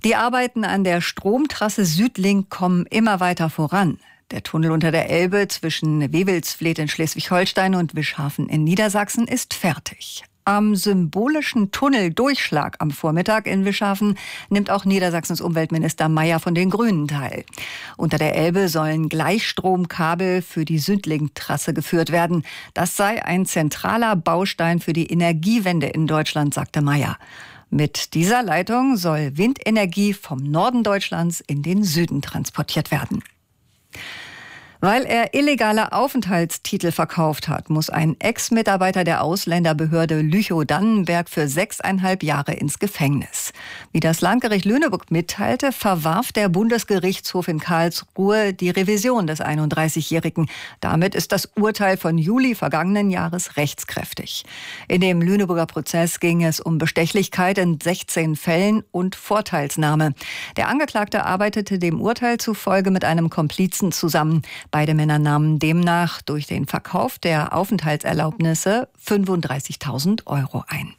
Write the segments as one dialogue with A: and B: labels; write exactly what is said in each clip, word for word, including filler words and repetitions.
A: Die Arbeiten an der Stromtrasse Südlink kommen immer weiter voran. Der Tunnel unter der Elbe zwischen Wewelsfleth in Schleswig-Holstein und Wischhafen in Niedersachsen ist fertig. Am symbolischen Tunneldurchschlag am Vormittag in Wischhafen nimmt auch Niedersachsens Umweltminister Mayer von den Grünen teil. Unter der Elbe sollen Gleichstromkabel für die Südlink-Trasse geführt werden. Das sei ein zentraler Baustein für die Energiewende in Deutschland, sagte Mayer. Mit dieser Leitung soll Windenergie vom Norden Deutschlands in den Süden transportiert werden. Weil er illegale Aufenthaltstitel verkauft hat, muss ein Ex-Mitarbeiter der Ausländerbehörde Lüchow-Dannenberg für sechseinhalb Jahre ins Gefängnis. Wie das Landgericht Lüneburg mitteilte, verwarf der Bundesgerichtshof in Karlsruhe die Revision des einunddreißigjährigen. Damit ist das Urteil von Juli vergangenen Jahres rechtskräftig. In dem Lüneburger Prozess ging es um Bestechlichkeit in sechzehn Fällen und Vorteilsnahme. Der Angeklagte arbeitete dem Urteil zufolge mit einem Komplizen zusammen. Beide Männer nahmen demnach durch den Verkauf der Aufenthaltserlaubnisse fünfunddreißigtausend Euro ein.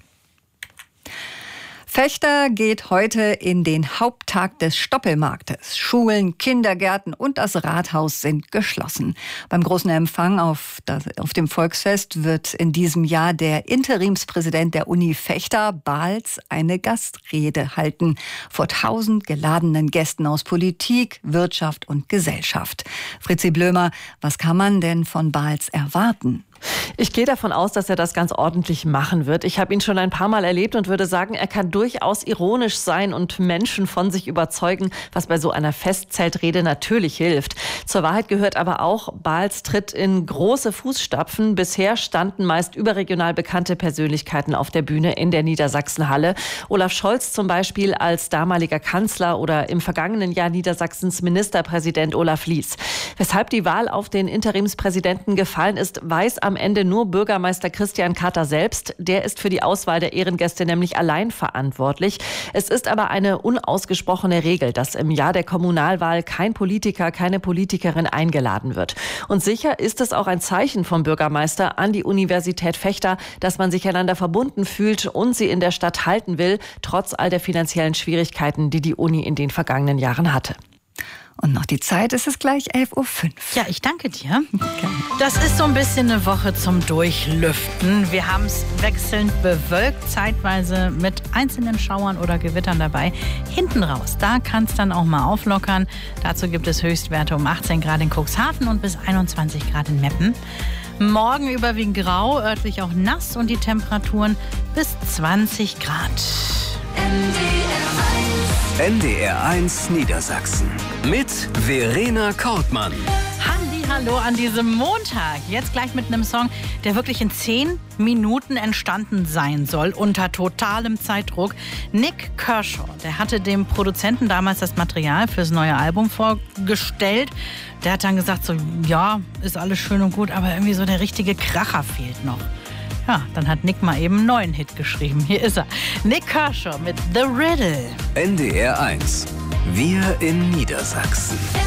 A: Fechter geht heute in den Haupttag des Stoppelmarktes. Schulen, Kindergärten und das Rathaus sind geschlossen. Beim großen Empfang auf, das, auf dem Volksfest wird in diesem Jahr der Interimspräsident der Uni Fechter, Bahls, eine Gastrede halten vor tausend geladenen Gästen aus Politik, Wirtschaft und Gesellschaft. Fritzi Blömer, was kann man denn von Bahls erwarten?
B: Ich gehe davon aus, dass er das ganz ordentlich machen wird. Ich habe ihn schon ein paar Mal erlebt und würde sagen, er kann durchaus ironisch sein und Menschen von sich überzeugen, was bei so einer Festzeltrede natürlich hilft. Zur Wahrheit gehört aber auch, Bahls tritt in große Fußstapfen. Bisher standen meist überregional bekannte Persönlichkeiten auf der Bühne in der Niedersachsenhalle. Olaf Scholz zum Beispiel als damaliger Kanzler oder im vergangenen Jahr Niedersachsens Ministerpräsident Olaf Lies. Weshalb die Wahl auf den Interimspräsidenten gefallen ist, weiß am Ende nur Bürgermeister Christian Kater selbst. Der ist für die Auswahl der Ehrengäste nämlich allein verantwortlich. Es ist aber eine unausgesprochene Regel, dass im Jahr der Kommunalwahl kein Politiker, keine Politikerin eingeladen wird. Und sicher ist es auch ein Zeichen vom Bürgermeister an die Universität Fechter, dass man sich einander verbunden fühlt und sie in der Stadt halten will, trotz all der finanziellen Schwierigkeiten, die die Uni in den vergangenen Jahren hatte.
A: Und noch die Zeit, ist es gleich elf Uhr fünf.
C: Ja, ich danke dir. Okay. Das ist so ein bisschen eine Woche zum Durchlüften. Wir haben es wechselnd bewölkt, zeitweise mit einzelnen Schauern oder Gewittern dabei. Hinten raus, da kann es dann auch mal auflockern. Dazu gibt es Höchstwerte um achtzehn Grad in Cuxhaven und bis einundzwanzig Grad in Meppen. Morgen überwiegend grau, örtlich auch nass und die Temperaturen bis zwanzig Grad.
D: N D R eins Niedersachsen mit Verena Kortmann.
C: Halli, hallo an diesem Montag. Jetzt gleich mit einem Song, der wirklich in zehn Minuten entstanden sein soll, unter totalem Zeitdruck. Nik Kershaw, der hatte dem Produzenten damals das Material fürs neue Album vorgestellt. Der hat dann gesagt, so, ja, ist alles schön und gut, aber irgendwie so der richtige Kracher fehlt noch. Ja, dann hat Nick mal eben einen neuen Hit geschrieben. Hier ist er. Nik Kershaw mit The Riddle.
D: N D R eins. Wir in Niedersachsen.